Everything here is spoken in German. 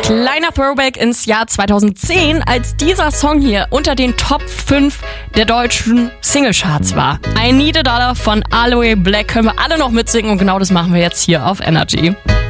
Kleiner Throwback ins Jahr 2010, als dieser Song hier unter den Top 5 der deutschen Singlecharts war. I Need a Dollar von Aloe Black können wir alle noch mitsingen und genau das machen wir jetzt hier auf Energy.